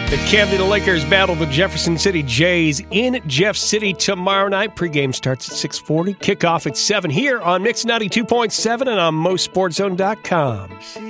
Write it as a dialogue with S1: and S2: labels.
S1: The Camden Lakers battle the Jefferson City Jays in Jeff City tomorrow night. Pregame starts at 6:40. Kickoff at 7 here on Mix 92.7 and on MoSportZone.com.